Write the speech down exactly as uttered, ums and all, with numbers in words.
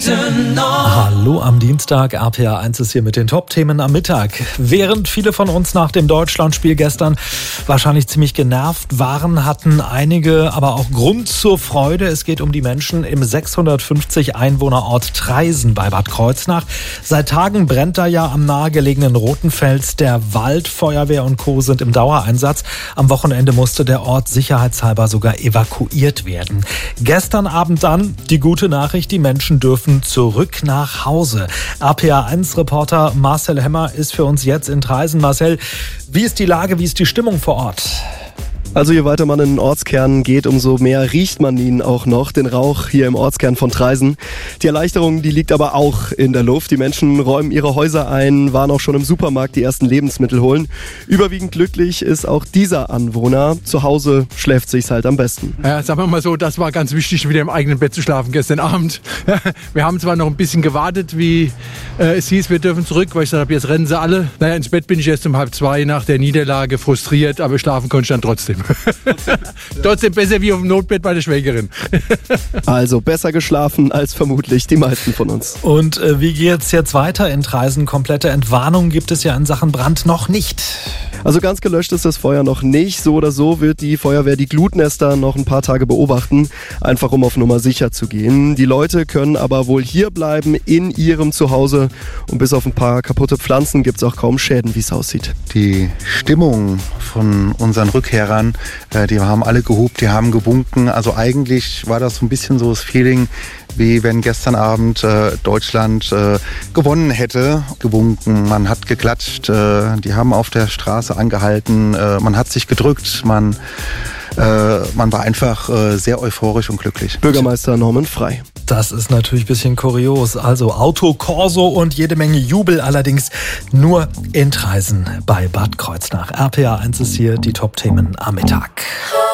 Hallo am Dienstag, R P R eins ist hier mit den Top-Themen am Mittag. Während viele von uns nach dem Deutschlandspiel gestern wahrscheinlich ziemlich genervt waren, hatten einige aber auch Grund zur Freude. Es geht um die Menschen im sechshundertfünfzig Einwohnerort Traisen bei Bad Kreuznach. Seit Tagen brennt da ja am nahegelegenen Rotenfels der Wald. Feuerwehr und Co. sind im Dauereinsatz. Am Wochenende musste der Ort sicherheitshalber sogar evakuiert werden. Gestern Abend dann die gute Nachricht, die Menschen dürfen zurück nach Hause. R P R eins Reporter Marcel Hemmer ist für uns jetzt in Traisen. Marcel, wie ist die Lage, wie ist die Stimmung vor Ort? Also je weiter man in den Ortskern geht, umso mehr riecht man ihn auch noch, den Rauch hier im Ortskern von Traisen. Die Erleichterung, die liegt aber auch in der Luft. Die Menschen räumen ihre Häuser ein, waren auch schon im Supermarkt die ersten Lebensmittel holen. Überwiegend glücklich ist auch dieser Anwohner. Zu Hause schläft sich's halt am besten. Ja, sagen wir mal so, das war ganz wichtig, wieder im eigenen Bett zu schlafen gestern Abend. Wir haben zwar noch ein bisschen gewartet, wie äh, es hieß, wir dürfen zurück, weil ich gesagt habe, jetzt rennen sie alle. Naja, ins Bett bin ich erst um halb zwei nach der Niederlage frustriert, aber schlafen konnte ich dann trotzdem. Trotzdem besser wie auf dem Notbett bei der Schwägerin. Also besser geschlafen als vermutlich die meisten von uns. Und äh, wie geht's jetzt weiter in Traisen? Komplette Entwarnung gibt es ja in Sachen Brand noch nicht. Also ganz gelöscht ist das Feuer noch nicht. So oder so wird die Feuerwehr die Glutnester noch ein paar Tage beobachten, einfach um auf Nummer sicher zu gehen. Die Leute können aber wohl hier bleiben in ihrem Zuhause und bis auf ein paar kaputte Pflanzen gibt es auch kaum Schäden, wie es aussieht. Die Stimmung von unseren Rückkehrern, die haben alle gehupt, die haben gewunken. Also eigentlich war das so ein bisschen so das Feeling, wie wenn gestern Abend äh, Deutschland äh, gewonnen hätte. Gewunken, man hat geklatscht, äh, die haben auf der Straße angehalten, äh, man hat sich gedrückt, man, äh, man war einfach äh, sehr euphorisch und glücklich. Bürgermeister Norman Frey. Das ist natürlich ein bisschen kurios. Also Auto, Corso und jede Menge Jubel, allerdings nur in Traisen bei Bad Kreuznach. R P R eins ist hier, die Top-Themen am Mittag.